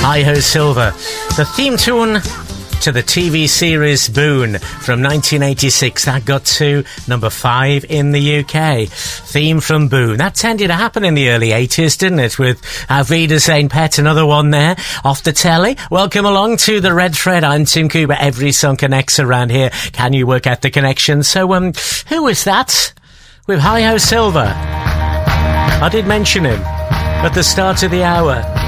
Hi Ho Silver, the theme tune to the TV series Boone from 1986. That got to number 5 in the UK. Theme from Boone. That tended to happen in the early 80s, didn't it? With Auf Wiedersehen Pet, another one there off the telly. Welcome along to the Red Thread. I'm Tim Cooper. Every song connects around here. Can you work out the connection? So, who is that? With Hi Ho Silver. I did mention him at the start of the hour.